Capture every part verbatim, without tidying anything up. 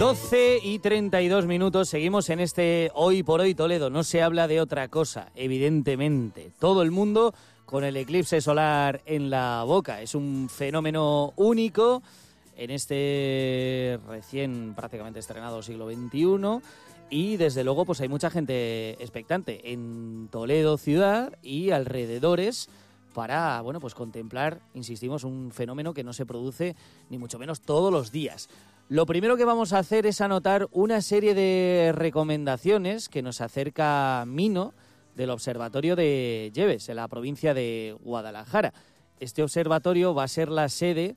doce y treinta y dos minutos, seguimos en este Hoy por Hoy Toledo. No se habla de otra cosa, evidentemente. Todo el mundo con el eclipse solar en la boca. Es un fenómeno único en este recién prácticamente estrenado siglo veintiuno y desde luego pues hay mucha gente expectante en Toledo ciudad y alrededores para, bueno, pues contemplar, insistimos, un fenómeno que no se produce ni mucho menos todos los días. Lo primero que vamos a hacer es anotar una serie de recomendaciones que nos acerca Mino del Observatorio de Lleves, en la provincia de Guadalajara. Este observatorio va a ser la sede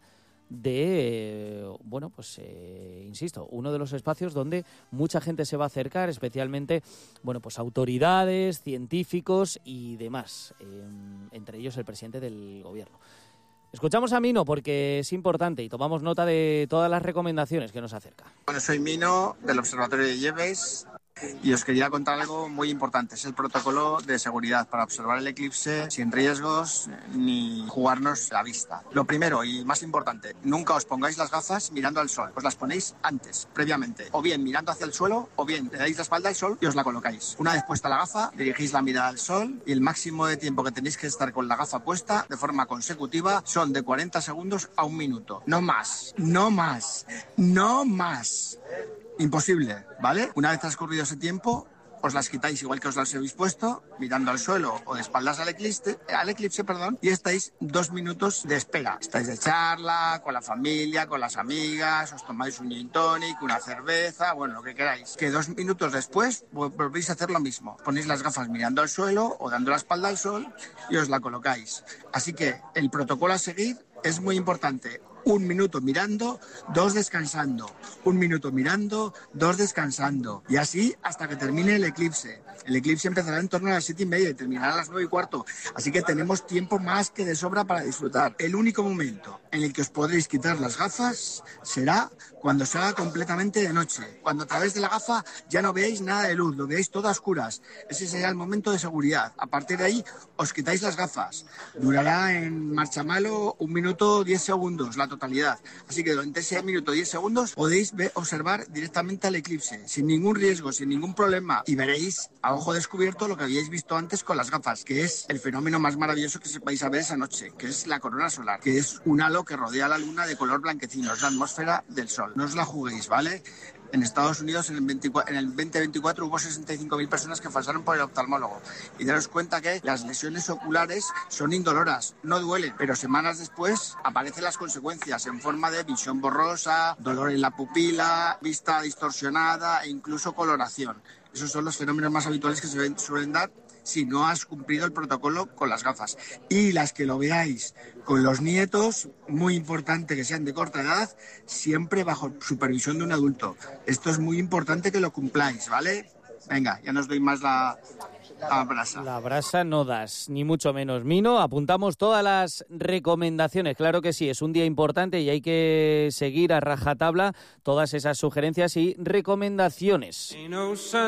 de, bueno, pues eh, insisto, uno de los espacios donde mucha gente se va a acercar, especialmente, bueno, pues autoridades, científicos y demás, eh, entre ellos el presidente del gobierno. Escuchamos a Mino porque es importante y tomamos nota de todas las recomendaciones que nos acerca. Bueno, soy Mino del Observatorio de Lleves y os quería contar algo muy importante. Es el protocolo de seguridad para observar el eclipse sin riesgos ni jugarnos la vista. Lo primero y más importante, nunca os pongáis las gafas mirando al sol. Os las ponéis antes, previamente. O bien mirando hacia el suelo, o bien le dais la espalda al sol y os la colocáis. Una vez puesta la gafa, dirigís la mirada al sol y el máximo de tiempo que tenéis que estar con la gafa puesta de forma consecutiva son de cuarenta segundos a un minuto. No más, no más, no más. Imposible, ¿vale? Una vez transcurrido ese tiempo, os las quitáis igual que os las habéis puesto, mirando al suelo o de espaldas al eclipse, al eclipse, perdón, y estáis dos minutos de espera. Estáis de charla, con la familia, con las amigas, os tomáis un gin tonic, una cerveza, bueno, lo que queráis. Que dos minutos después volvéis a hacer lo mismo. Ponéis las gafas mirando al suelo o dando la espalda al sol y os la colocáis. Así que el protocolo a seguir es muy importante. Un minuto mirando, dos descansando. Un minuto mirando, dos descansando. Y así hasta que termine el eclipse. El eclipse empezará en torno a las siete y media y terminará a las nueve y cuarto. Así que tenemos tiempo más que de sobra para disfrutar. El único momento en el que os podréis quitar las gafas será cuando se haga completamente de noche. Cuando a través de la gafa ya no veáis nada de luz, lo veáis todo a oscuras. Ese será el momento de seguridad. A partir de ahí os quitáis las gafas. Durará en marchamalo un minuto diez segundos la totalidad. Así que durante ese minuto diez segundos podéis ver, observar directamente al eclipse, sin ningún riesgo, sin ningún problema. Y veréis a ojo descubierto lo que habíais visto antes con las gafas, que es el fenómeno más maravilloso que vais a ver esa noche, que es la corona solar, que es un halo que rodea la luna de color blanquecino, es la atmósfera del sol. No os la juguéis, ¿vale? En Estados Unidos en el, veinticuatro, en el veinte veinticuatro hubo sesenta y cinco mil personas que pasaron por el oftalmólogo. Y daros cuenta que las lesiones oculares son indoloras, no duelen, pero semanas después aparecen las consecuencias en forma de visión borrosa, dolor en la pupila, vista distorsionada e incluso coloración. Esos son los fenómenos más habituales que se ven, suelen dar si no has cumplido el protocolo con las gafas. Y las que lo veáis con los nietos, muy importante que sean de corta edad, siempre bajo supervisión de un adulto. Esto es muy importante que lo cumpláis, ¿vale? Venga, ya no os doy más la, la brasa. La brasa no das, ni mucho menos. Mino, apuntamos todas las recomendaciones. Claro que sí, es un día importante y hay que seguir a rajatabla todas esas sugerencias y recomendaciones.